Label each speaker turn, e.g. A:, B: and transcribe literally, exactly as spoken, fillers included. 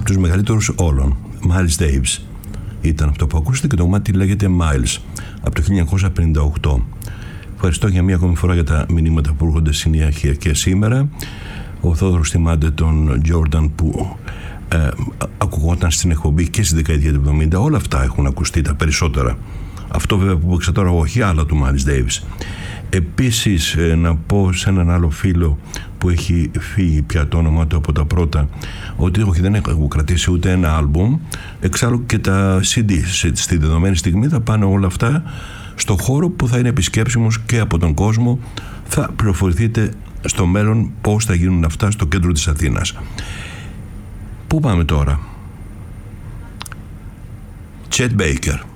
A: από τους μεγαλύτερους όλων. Miles Davis ήταν αυτό που ακούσατε και το κομμάτι λέγεται Miles από το χίλια εννιακόσια πενήντα οκτώ. Ευχαριστώ για μία ακόμη φορά για τα μηνύματα που έρχονται συνέχεια και σήμερα. Ο Θόδωρος θυμάται τον Jordan που ε, ακουγόταν στην εκπομπή και στη δεκαετία του εβδομήντα. Όλα αυτά έχουν ακουστεί, τα περισσότερα. Αυτό βέβαια που έξα τώρα, όχι άλλα του Miles Davis. Επίσης ε, να πω σε έναν άλλο φίλο που έχει φύγει πια το όνομα του από τα πρώτα, ότι όχι, δεν έχω κρατήσει ούτε ένα άλμπουμ, εξάλλου και τα σι ντι στη δεδομένη στιγμή θα πάνε όλα αυτά στο χώρο που θα είναι επισκέψιμος και από τον κόσμο. Θα πληροφορηθείτε στο μέλλον πώς θα γίνουν αυτά στο κέντρο της Αθήνας. Πού πάμε τώρα? Chet Baker.